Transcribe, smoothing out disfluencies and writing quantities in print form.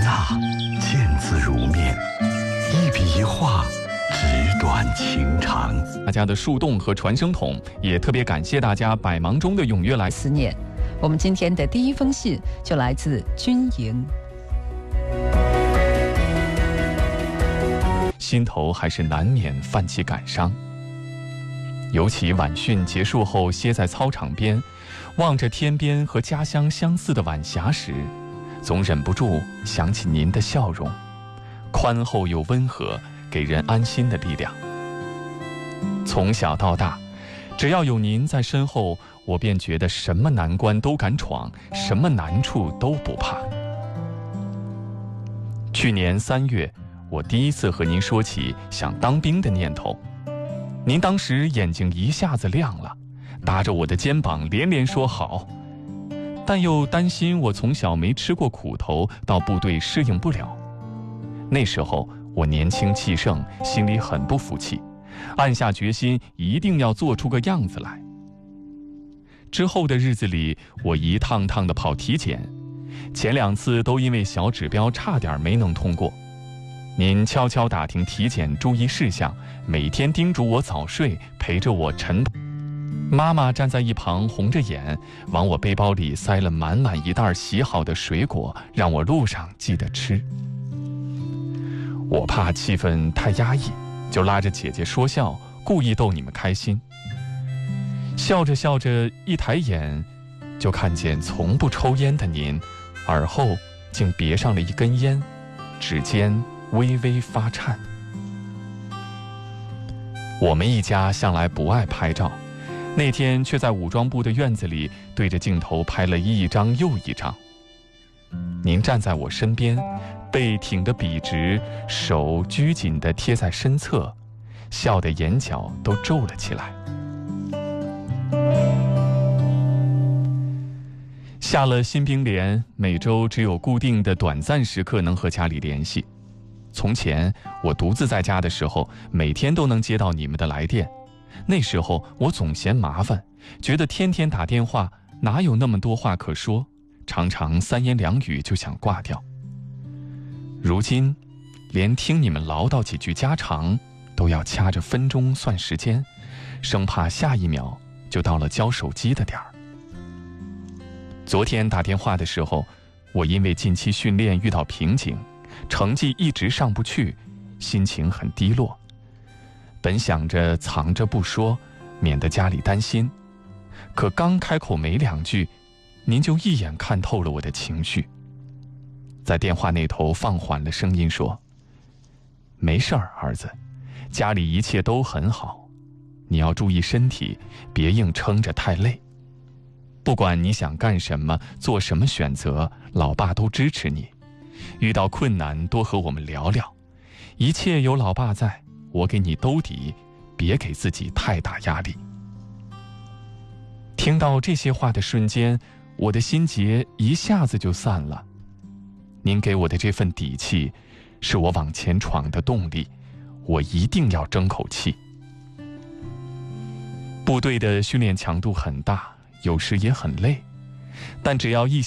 啊，见字如面，一笔一画，纸短情长。 大家的树洞和传声筒，也特别感谢大家百忙中的踊跃来思念。我们今天的第一封信就来自军营。 心头还是难免泛起感伤，尤其晚训结束后歇在操场边，望着天边和家乡相似的晚霞时，总忍不住想起您的笑容，宽厚又温和，给人安心的力量。从小到大，只要有您在身后，我便觉得什么难关都敢闯，什么难处都不怕。去年3月，我第一次和您说起想当兵的念头，您当时眼睛一下子亮了，搭着我的肩膀连连说好，但又担心我从小没吃过苦头，到部队适应不了。那时候我年轻气盛，心里很不服气，暗下决心一定要做出个样子来。之后的日子里，我一趟趟的跑体检，前2次都因为小指标差点没能通过。您悄悄打听体检注意事项，每天叮嘱我早睡，陪着我晨跑。妈妈站在一旁红着眼，往我背包里塞了满满一袋洗好的水果，让我路上记得吃。我怕气氛太压抑，就拉着姐姐说笑，故意逗你们开心。笑着笑着，一抬眼就看见从不抽烟的您，耳后竟别上了一根烟，指尖微微发颤。我们一家向来不爱拍照，那天却在武装部的院子里对着镜头拍了一张又一张。您站在我身边，背挺得笔直，手拘谨地贴在身侧，笑得眼角都皱了起来。下了新兵连，每周只有固定的短暂时刻能和家里联系。从前我独自在家的时候，每天都能接到你们的来电，那时候我总嫌麻烦，觉得天天打电话哪有那么多话可说，常常3言2语就想挂掉。如今连听你们唠叨几句家常都要掐着分钟算时间，生怕下一秒就到了交手机的点儿。昨天打电话的时候，我因为近期训练遇到瓶颈，成绩一直上不去，心情很低落。本想着藏着不说，免得家里担心，可刚开口没2句，您就一眼看透了我的情绪。在电话那头放缓了声音说：“没事儿，儿子，家里一切都很好，你要注意身体，别硬撑着太累。不管你想干什么，做什么选择，老爸都支持你。遇到困难多和我们聊聊，一切有老爸在，我给你兜底，别给自己太大压力。”听到这些话的瞬间，我的心结一下子就散了。您给我的这份底气，是我往前闯的动力，我一定要争口气。部队的训练强度很大，有时也很累，但只要一